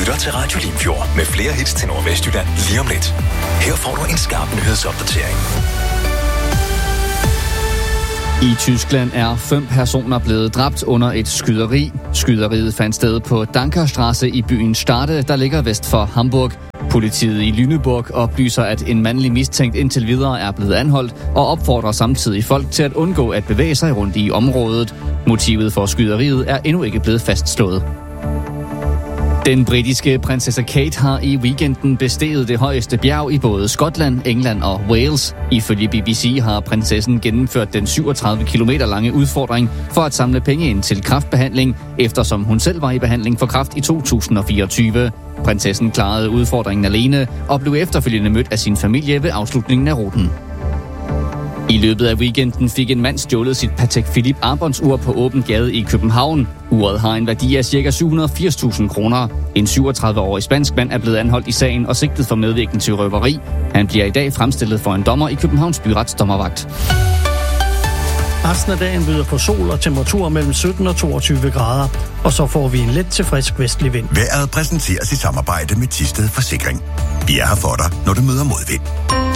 lytter til Radio Limfjord med flere hits til Nordvestjylland lige om lidt. Her får du en skarp nyhedsopdatering. I Tyskland er 5 personer blevet dræbt under et skyderi. Skyderiet fandt sted på Dankerstrasse i byen Stade, der ligger vest for Hamburg. Politiet i Lüneburg oplyser, at en mandlig mistænkt indtil videre er blevet anholdt og opfordrer samtidig folk til at undgå at bevæge sig rundt i området. Motivet for skyderiet er endnu ikke blevet fastslået. Den britiske prinsesse Kate har i weekenden besteget det højeste bjerg i både Skotland, England og Wales. Ifølge BBC har prinsessen gennemført den 37 km lange udfordring for at samle penge ind til kræftbehandling, eftersom hun selv var i behandling for kræft i 2024. Prinsessen klarede udfordringen alene og blev efterfølgende mødt af sin familie ved afslutningen af ruten. I løbet af weekenden fik en mand stjålet sit Patek Philippe armbåndsur på åben gade i København. Uret har en værdi af ca. 780.000 kroner. En 37-årig spansk mand er blevet anholdt i sagen og sigtet for medvirken til røveri. Han bliver i dag fremstillet for en dommer i Københavns Byrets dommervagt. Resten af dagen byder på sol og temperaturer mellem 17 og 22 grader. Og så får vi en let til frisk vestlig vind. Vejret præsenteres i samarbejde med Thisted Forsikring. Vi er her for dig, når du møder modvind.